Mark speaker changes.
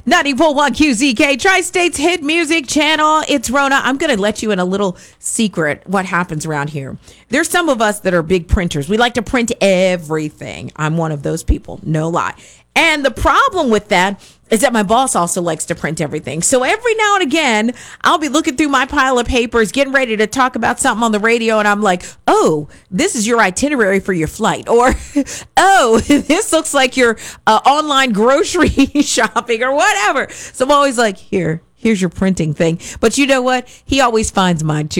Speaker 1: 94.1 QZK, Tri-State's hit music channel. It's Rona. I'm going to let you in a little secret what happens around here. There's some of us that are big printers. We like to print everything. I'm one of those people, no lie. And the problem with that is that my boss also likes to print everything. So every now and again, I'll be looking through my pile of papers, getting ready to talk about something on the radio, and I'm like, oh, this is your itinerary for your flight. Or, oh, this looks like your online grocery shopping or whatever. So I'm always like, here's your printing thing. But you know what? He always finds mine too.